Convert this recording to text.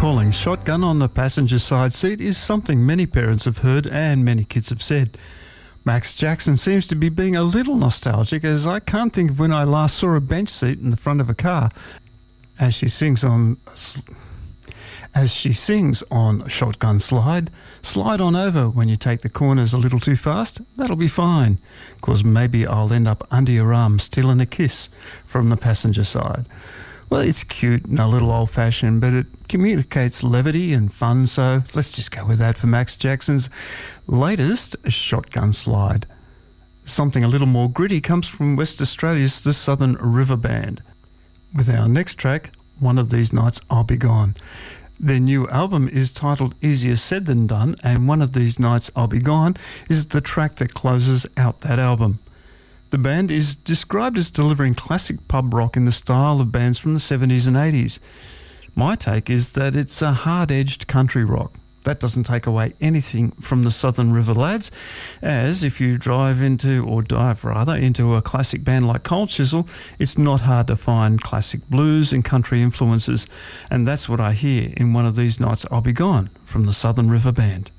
calling shotgun on the passenger side seat is something many parents have heard and many kids have said. Max Jackson seems to be being a little nostalgic, as I can't think of when I last saw a bench seat in the front of a car. As she sings on Shotgun Slide, slide on over when you take the corners a little too fast. That'll be fine, 'cause maybe I'll end up under your arm stealing a kiss from the passenger side. Well, it's cute and a little old-fashioned, but it communicates levity and fun, so let's just go with that for Max Jackson's latest Shotgun Slide. Something a little more gritty comes from West Australia's The Southern River Band. With our next track, One of These Nights I'll Be Gone. Their new album is titled Easier Said Than Done, and One of These Nights I'll Be Gone is the track that closes out that album. The band is described as delivering classic pub rock in the style of bands from the 70s and 80s. My take is that it's a hard-edged country rock. That doesn't take away anything from the Southern River Lads, as if you dive into a classic band like Cold Chisel, it's not hard to find classic blues and country influences, and that's what I hear in One of These Nights I'll Be Gone from the Southern River Band.